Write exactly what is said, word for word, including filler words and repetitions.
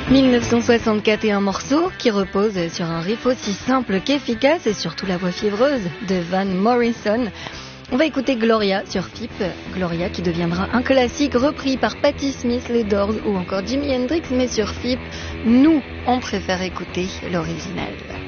mille neuf cent soixante-quatre et un morceau qui repose sur un riff aussi simple qu'efficace et surtout la voix fiévreuse de Van Morrison. On va écouter Gloria sur F I P, Gloria qui deviendra un classique repris par Patti Smith, les Doors ou encore Jimi Hendrix, mais sur F I P, nous, on préfère écouter l'original.